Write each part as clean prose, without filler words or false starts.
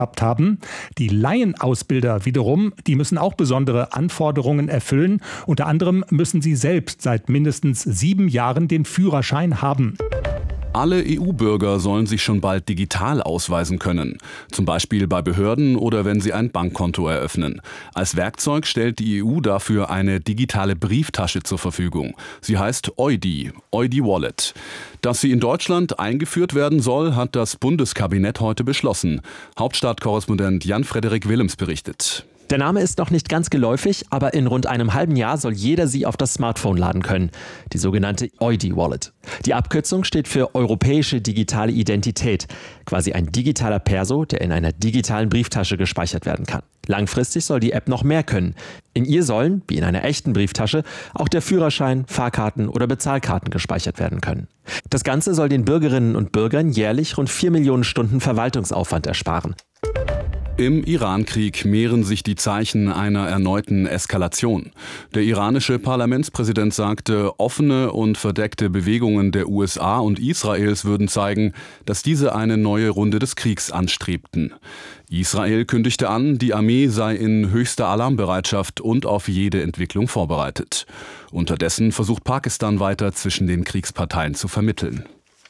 haben. Die Laienausbilder wiederum, die müssen auch besondere Anforderungen erfüllen. Unter anderem müssen sie selbst seit mindestens 7 Jahren den Führerschein haben. Alle EU-Bürger sollen sich schon bald digital ausweisen können. Zum Beispiel bei Behörden oder wenn sie ein Bankkonto eröffnen. Als Werkzeug stellt die EU dafür eine digitale Brieftasche zur Verfügung. Sie heißt EUDI Wallet. Dass sie in Deutschland eingeführt werden soll, hat das Bundeskabinett heute beschlossen. Hauptstadtkorrespondent Jan-Frederik Willems berichtet. Der Name ist noch nicht ganz geläufig, aber in rund einem halben Jahr soll jeder sie auf das Smartphone laden können. Die sogenannte EUDI Wallet. Die Abkürzung steht für Europäische Digitale Identität. Quasi ein digitaler Perso, der in einer digitalen Brieftasche gespeichert werden kann. Langfristig soll die App noch mehr können. In ihr sollen, wie in einer echten Brieftasche, auch der Führerschein, Fahrkarten oder Bezahlkarten gespeichert werden können. Das Ganze soll den Bürgerinnen und Bürgern jährlich rund 4 Millionen Stunden Verwaltungsaufwand ersparen. Im Irankrieg mehren sich die Zeichen einer erneuten Eskalation. Der iranische Parlamentspräsident sagte, offene und verdeckte Bewegungen der USA und Israels würden zeigen, dass diese eine neue Runde des Kriegs anstrebten. Israel kündigte an, die Armee sei in höchster Alarmbereitschaft und auf jede Entwicklung vorbereitet. Unterdessen versucht Pakistan weiter zwischen den Kriegsparteien zu vermitteln.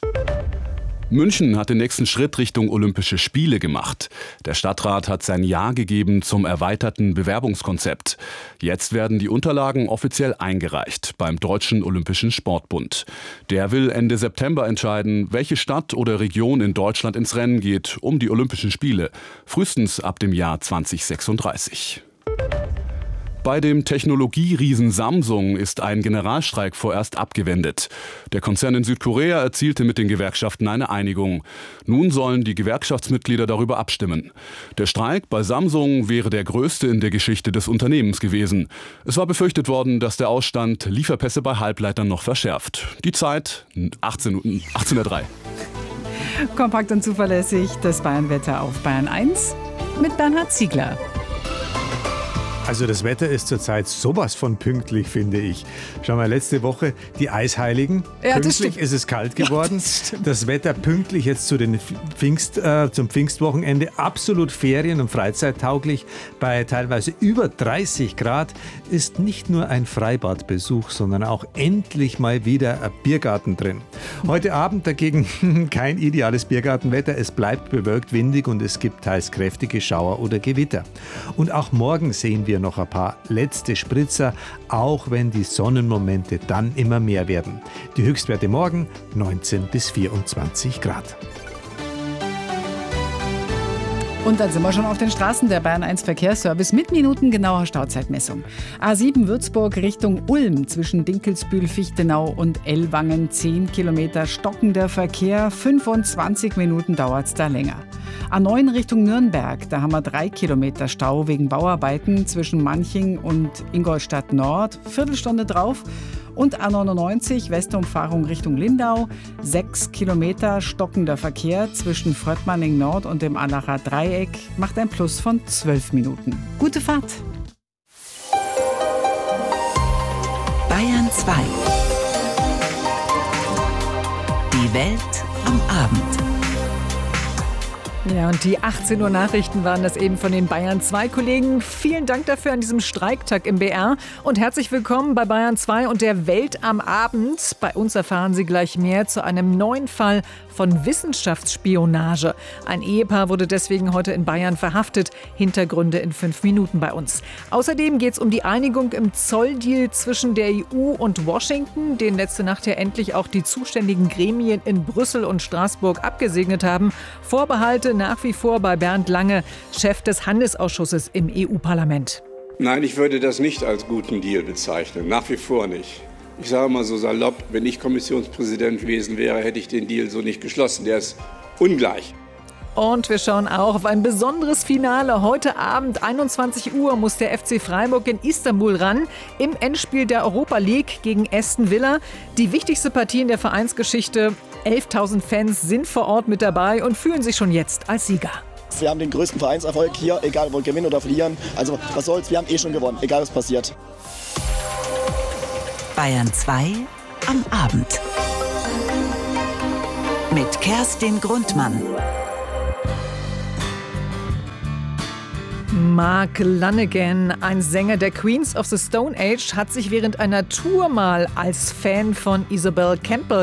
München hat den nächsten Schritt Richtung Olympische Spiele gemacht. Der Stadtrat hat sein Ja gegeben zum erweiterten Bewerbungskonzept. Jetzt werden die Unterlagen offiziell eingereicht beim Deutschen Olympischen Sportbund. Der will Ende September entscheiden, welche Stadt oder Region in Deutschland ins Rennen geht um die Olympischen Spiele, frühestens ab dem Jahr 2036. Bei dem Technologieriesen Samsung ist ein Generalstreik vorerst abgewendet. Der Konzern in Südkorea erzielte mit den Gewerkschaften eine Einigung. Nun sollen die Gewerkschaftsmitglieder darüber abstimmen. Der Streik bei Samsung wäre der größte in der Geschichte des Unternehmens gewesen. Es war befürchtet worden, dass der Ausstand Lieferpässe bei Halbleitern noch verschärft. Die Zeit 18:03. Kompakt und zuverlässig das Bayern-Wetter auf Bayern 1 mit Bernhard Ziegler. Also das Wetter ist zurzeit sowas von pünktlich, finde ich. Schau mal, letzte Woche die Eisheiligen. Ja, pünktlich ist es kalt geworden. Ja, das Wetter pünktlich jetzt zu den zum Pfingstwochenende. Absolut ferien- und freizeittauglich. Bei teilweise über 30 Grad ist nicht nur ein Freibadbesuch, sondern auch endlich mal wieder ein Biergarten drin. Heute Abend dagegen kein ideales Biergartenwetter. Es bleibt bewölkt, windig und es gibt teils kräftige Schauer oder Gewitter. Und auch morgen sehen wir noch ein paar letzte Spritzer, auch wenn die Sonnenmomente dann immer mehr werden. Die Höchstwerte morgen 19 bis 24 Grad. Und dann sind wir schon auf den Straßen. Der Bayern 1 Verkehrsservice mit minutengenauer Stauzeitmessung. A7 Würzburg Richtung Ulm zwischen Dinkelsbühl, Fichtenau und Ellwangen 10 Kilometer stockender Verkehr. 25 Minuten dauert es da länger. A9 Richtung Nürnberg, da haben wir 3 Kilometer Stau wegen Bauarbeiten zwischen Manching und Ingolstadt Nord. Viertelstunde drauf. Und A99 Westumfahrung Richtung Lindau. 6 Kilometer stockender Verkehr zwischen Fröttmanning Nord und dem Annacher Dreieck macht ein Plus von 12 Minuten. Gute Fahrt! Bayern 2. Die Welt am Abend. Ja, und die 18 Uhr Nachrichten waren das eben von den Bayern 2 Kollegen. Vielen Dank dafür an diesem Streiktag im BR und herzlich willkommen bei Bayern 2 und der Welt am Abend. Bei uns erfahren Sie gleich mehr zu einem neuen Fall von Wissenschaftsspionage. Ein Ehepaar wurde deswegen heute in Bayern verhaftet. Hintergründe in 5 Minuten bei uns. Außerdem geht es um die Einigung im Zolldeal zwischen der EU und Washington, den letzte Nacht ja endlich auch die zuständigen Gremien in Brüssel und Straßburg abgesegnet haben. Vorbehalte nach wie vor bei Bernd Lange, Chef des Handelsausschusses im EU-Parlament. Nein, ich würde das nicht als guten Deal bezeichnen. Nach wie vor nicht. Ich sage mal so salopp, wenn ich Kommissionspräsident gewesen wäre, hätte ich den Deal so nicht geschlossen. Der ist ungleich. Und wir schauen auch auf ein besonderes Finale. Heute Abend, 21 Uhr, muss der FC Freiburg in Istanbul ran. Im Endspiel der Europa League gegen Aston Villa. Die wichtigste Partie in der Vereinsgeschichte. 11.000 Fans sind vor Ort mit dabei und fühlen sich schon jetzt als Sieger. Wir haben den größten Vereinserfolg hier, egal ob wir gewinnen oder verlieren. Also was soll's, wir haben schon gewonnen, egal was passiert. Bayern 2 am Abend. Mit Kerstin Grundmann. Mark Lanegan, ein Sänger der Queens of the Stone Age, hat sich während einer Tour mal als Fan von Isabel Campbell